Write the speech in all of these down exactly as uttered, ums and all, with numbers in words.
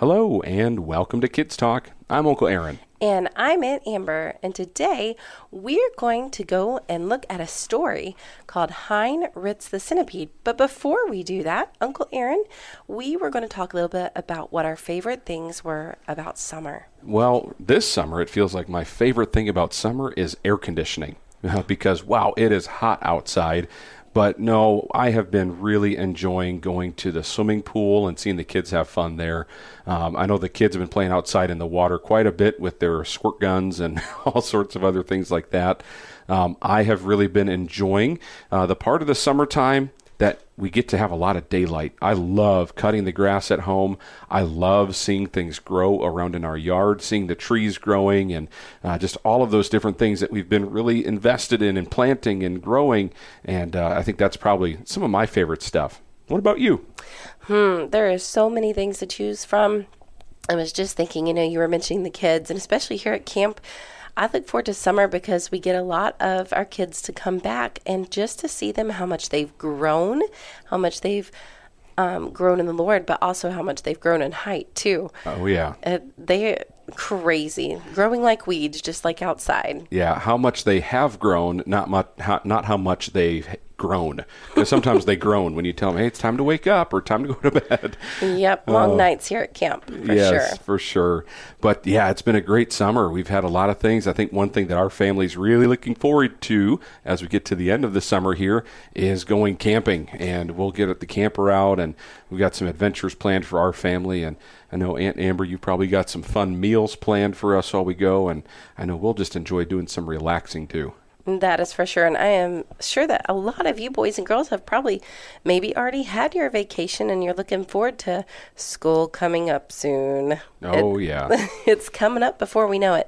Hello, and welcome to Kids Talk. I'm Uncle Aaron. And I'm Aunt Amber, and today we're going to go and look at a story called Hein Ritz the Centipede. But before we do that, Uncle Aaron, we were going to talk a little bit about what our favorite things were about summer. Well, this summer, it feels like my favorite thing about summer is air conditioning because, wow, it is hot outside. But no, I have been really enjoying going to the swimming pool and seeing the kids have fun there. Um, I know the kids have been playing outside in the water quite a bit with their squirt guns and all sorts of other things like that. Um, I have really been enjoying uh, the part of the summertime that we get to have a lot of daylight. I love cutting the grass at home. I love seeing things grow around in our yard, seeing the trees growing, and uh, just all of those different things that we've been really invested in and planting and growing. And uh, I think that's probably some of my favorite stuff. What about you? Hmm, there are so many things to choose from. I was just thinking, you know, you were mentioning the kids, and especially here at camp, I look forward to summer because we get a lot of our kids to come back and just to see them how much they've grown, how much they've um, grown in the Lord, but also how much they've grown in height too. Oh, yeah. Uh, they're crazy, growing like weeds, just like outside. Yeah, how much they have grown, not much, how, not how much they've grown. Because sometimes they groan when you tell them, hey, it's time to wake up or time to go to bed. Yep, long uh, nights here at camp, for yes, sure. for sure. But yeah, it's been a great summer. We've had a lot of things. I think one thing that our family's really looking forward to as we get to the end of the summer here is going camping. And we'll get the camper out, and we've got some adventures planned for our family. And I know, Aunt Amber, you've probably got some fun meals planned for us while we go. And I know we'll just enjoy doing some relaxing too. That is for sure. And I am sure that a lot of you boys and girls have probably maybe already had your vacation and you're looking forward to school coming up soon. Oh, it, yeah. It's coming up before we know it.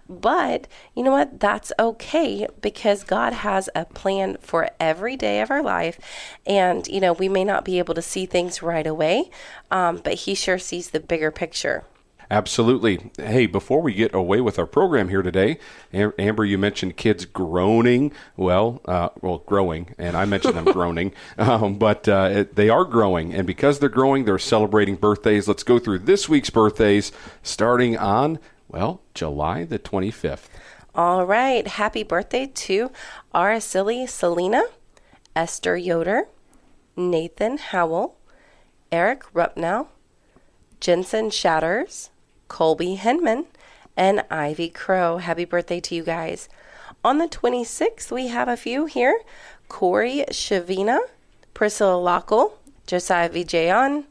But you know what? That's okay because God has a plan for every day of our life. And, you know, we may not be able to see things right away, um, but He sure sees the bigger picture. Absolutely. Hey, before we get away with our program here today, Am- Amber, you mentioned kids groaning. Well, uh, well, growing, and I mentioned them groaning, um, but uh, it, they are growing, and because they're growing, they're celebrating birthdays. Let's go through this week's birthdays, starting on, well, July the twenty-fifth. All right. Happy birthday to Araceli Selena, Esther Yoder, Nathan Howell, Eric Rupnow, Jensen Shatters, Colby Henman, and Ivy Crow. Happy birthday to you guys. On the twenty-sixth, we have a few here. Corey Shavina, Priscilla Lockle, Josiah Vijayan,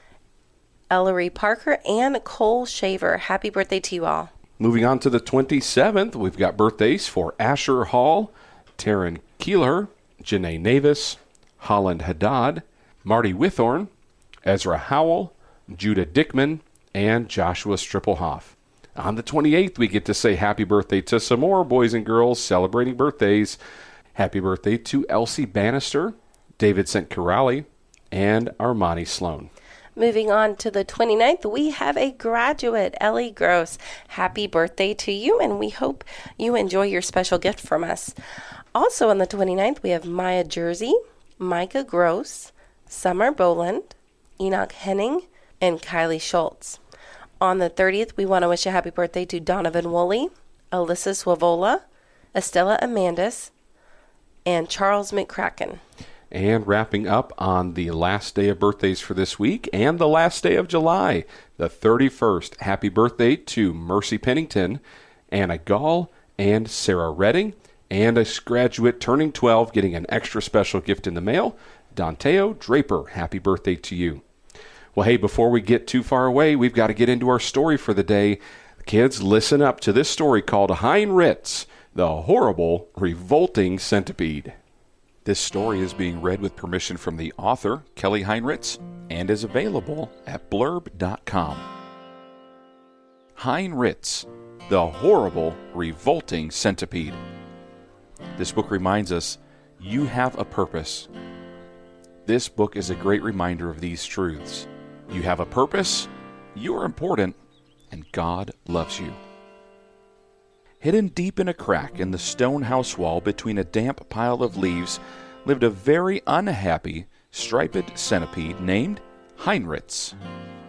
Ellery Parker, and Cole Shaver. Happy birthday to you all. Moving on to the twenty-seventh, we've got birthdays for Asher Hall, Taryn Keeler, Janae Navis, Holland Haddad, Marty Withorn, Ezra Howell, Judah Dickman, and Joshua Strippelhoff. On the twenty-eighth, we get to say happy birthday to some more boys and girls celebrating birthdays. Happy birthday to Elsie Bannister, David Saint Corrali, and Armani Sloan. Moving on to the twenty-ninth, we have a graduate, Ellie Gross. Happy birthday to you, and we hope you enjoy your special gift from us. Also on the twenty-ninth, we have Maya Jersey, Micah Gross, Summer Boland, Enoch Henning, and Kylie Schultz. On the thirtieth, we want to wish a happy birthday to Donovan Woolley, Alyssa Swavola, Estella Amandis, and Charles McCracken. And wrapping up on the last day of birthdays for this week and the last day of July, the thirty-first. Happy birthday to Mercy Pennington, Anna Gall, and Sarah Redding, and a graduate turning twelve getting an extra special gift in the mail, Danteo Draper. Happy birthday to you. Well, hey, before we get too far away, we've got to get into our story for the day. Kids, listen up to this story called Hein Ritz, the Horrible, Revolting Centipede. This story is being read with permission from the author, Kelly Heinritz, and is available at blurb dot com. Hein Ritz, the Horrible, Revolting Centipede. This book reminds us, you have a purpose. This book is a great reminder of these truths. You have a purpose, you are important, and God loves you. Hidden deep in a crack in the stone house wall between a damp pile of leaves lived a very unhappy, striped centipede named Hein Ritz.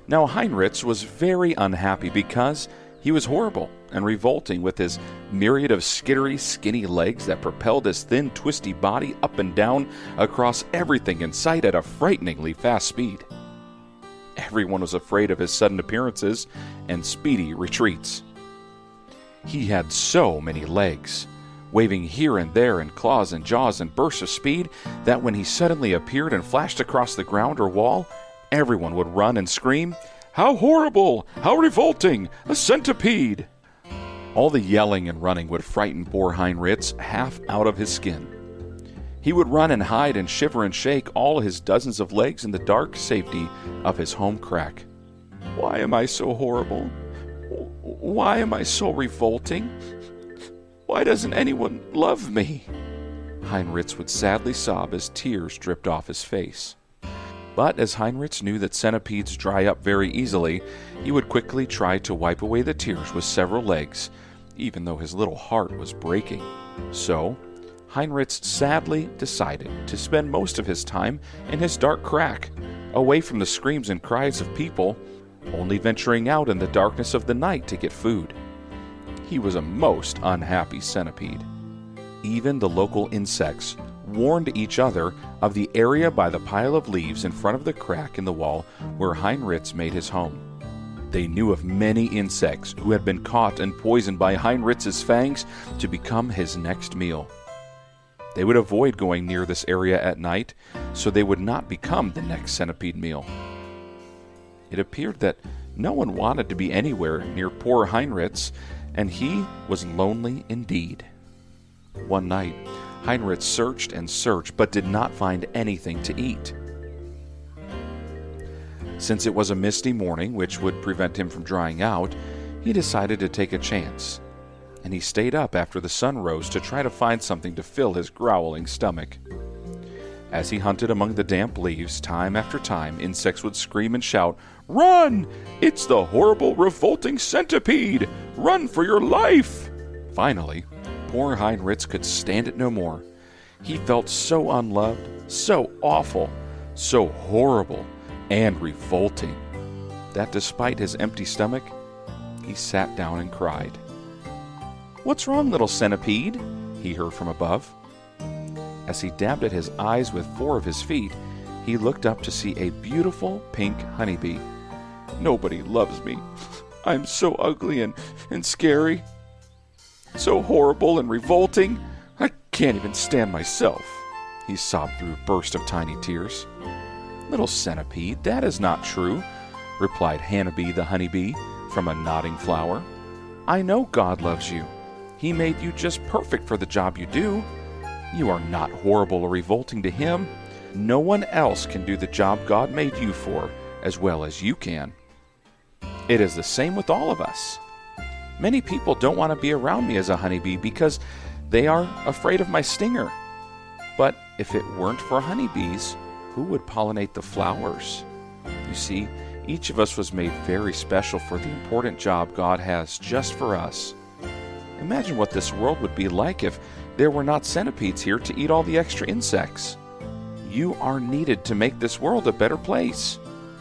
Now Heinriz was very unhappy because he was horrible and revolting with his myriad of skittery, skinny legs that propelled his thin, twisty body up and down across everything in sight at a frighteningly fast speed. Everyone was afraid of his sudden appearances and speedy retreats. He had so many legs, waving here and there in claws and jaws and bursts of speed, that when he suddenly appeared and flashed across the ground or wall, everyone would run and scream, "How horrible! How revolting! A centipede!" All the yelling and running would frighten poor Heinriz half out of his skin. He would run and hide and shiver and shake all his dozens of legs in the dark safety of his home crack. "Why am I so horrible? Why am I so revolting? Why doesn't anyone love me?" Heinriz would sadly sob as tears dripped off his face. But as Heinriz knew that centipedes dry up very easily, he would quickly try to wipe away the tears with several legs, even though his little heart was breaking. So, Heinriz sadly decided to spend most of his time in his dark crack, away from the screams and cries of people, only venturing out in the darkness of the night to get food. He was a most unhappy centipede. Even the local insects warned each other of the area by the pile of leaves in front of the crack in the wall where Heinriz made his home. They knew of many insects who had been caught and poisoned by Heinriz's fangs to become his next meal. They would avoid going near this area at night so they would not become the next centipede meal. It appeared that no one wanted to be anywhere near poor Heinriz, and he was lonely indeed. One night, Heinriz searched and searched, but did not find anything to eat. Since it was a misty morning, which would prevent him from drying out, he decided to take a chance, and he stayed up after the sun rose to try to find something to fill his growling stomach. As he hunted among the damp leaves, time after time, insects would scream and shout, "Run! It's the horrible, revolting centipede! Run for your life!" Finally, poor Heinriz could stand it no more. He felt so unloved, so awful, so horrible and revolting, that despite his empty stomach, he sat down and cried. "What's wrong, little centipede?" he heard from above. As he dabbed at his eyes with four of his feet, he looked up to see a beautiful pink honeybee. "Nobody loves me. I'm so ugly and, and scary. So horrible and revolting. I can't even stand myself," he sobbed through a burst of tiny tears. "Little centipede, that is not true," replied Hannah-bee the honeybee from a nodding flower. "I know God loves you. He made you just perfect for the job you do. You are not horrible or revolting to Him. No one else can do the job God made you for as well as you can. It is the same with all of us. Many people don't want to be around me as a honeybee because they are afraid of my stinger. But if it weren't for honeybees, who would pollinate the flowers? You see, each of us was made very special for the important job God has just for us. Imagine what this world would be like if there were not centipedes here to eat all the extra insects. You are needed to make this world a better place."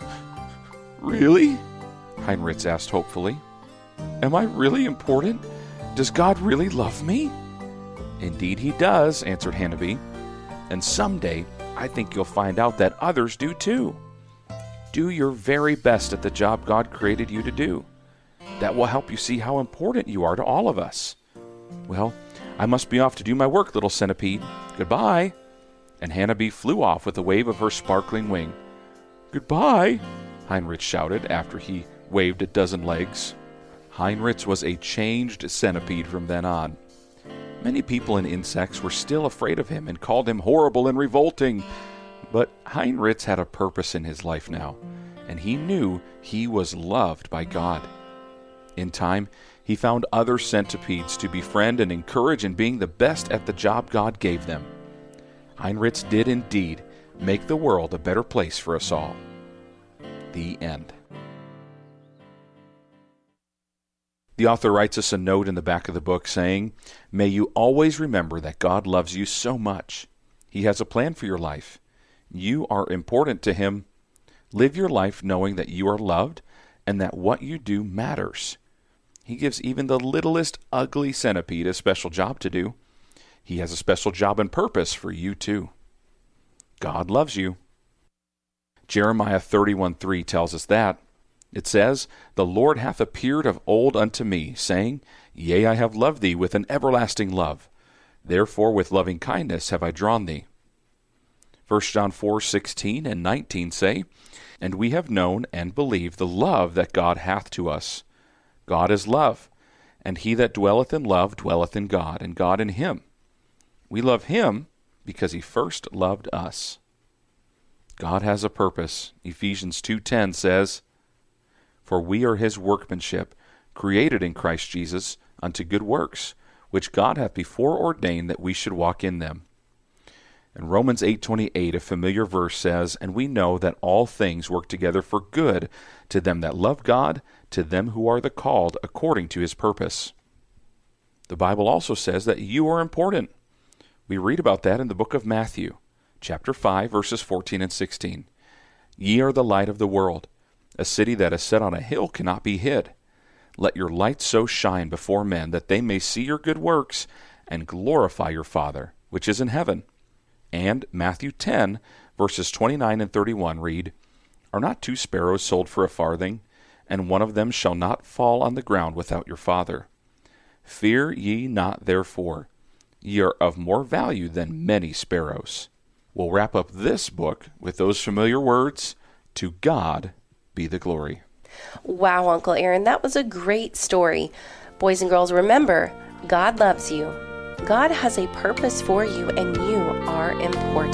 "Really?" Heinriz asked hopefully. "Am I really important? Does God really love me?" "Indeed He does," answered Hannah-bee. "And someday I think you'll find out that others do too. Do your very best at the job God created you to do. That will help you see how important you are to all of us. Well, I must be off to do my work, little centipede. Goodbye." And Hannah-bee flew off with a wave of her sparkling wing. "Goodbye," Heinriz shouted after he waved a dozen legs. Heinriz was a changed centipede from then on. Many people and insects were still afraid of him and called him horrible and revolting. But Heinriz had a purpose in his life now, and he knew he was loved by God. In time, he found other centipedes to befriend and encourage in being the best at the job God gave them. Heinriz did indeed make the world a better place for us all. The end. The author writes us a note in the back of the book saying, "May you always remember that God loves you so much. He has a plan for your life. You are important to Him. Live your life knowing that you are loved and that what you do matters. He gives even the littlest ugly centipede a special job to do. He has a special job and purpose for you too. God loves you. Jeremiah thirty-one three tells us that. It says, "The Lord hath appeared of old unto me, saying, Yea, I have loved thee with an everlasting love. Therefore with loving kindness have I drawn thee." First John four sixteen and nineteen say, "And we have known and believed the love that God hath to us. God is love, and he that dwelleth in love dwelleth in God, and God in him. We love him because he first loved us." God has a purpose. Ephesians two ten says, "For we are his workmanship, created in Christ Jesus unto good works, which God hath before ordained that we should walk in them." And Romans eight twenty-eight, a familiar verse, says, "And we know that all things work together for good to them that love God, to them who are the called according to his purpose." The Bible also says that you are important. We read about that in the book of Matthew, chapter five, verses fourteen and sixteen. "Ye are the light of the world. A city that is set on a hill cannot be hid. Let your light so shine before men that they may see your good works and glorify your Father, which is in heaven." And Matthew ten, verses twenty-nine and thirty-one read, "Are not two sparrows sold for a farthing? And one of them shall not fall on the ground without your Father. Fear ye not therefore. Ye are of more value than many sparrows." We'll wrap up this book with those familiar words, "To God be the glory." Wow, Uncle Aaron, that was a great story. Boys and girls, remember, God loves you. God has a purpose for you, and you are important.